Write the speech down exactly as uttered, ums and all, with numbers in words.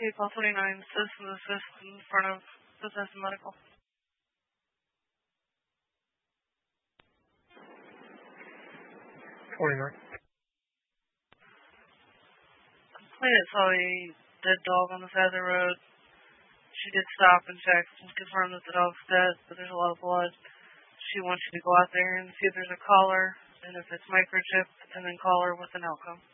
Okay, call twenty-nine, citizen assist in front of Bethesda Medical. twenty-nine. Complainant saw a dead dog on the side of the road. She did stop and check and confirm that the dog's dead, but there's a lot of blood. She wants you to go out there and see if there's a collar and if it's microchipped, and then call her with an outcome.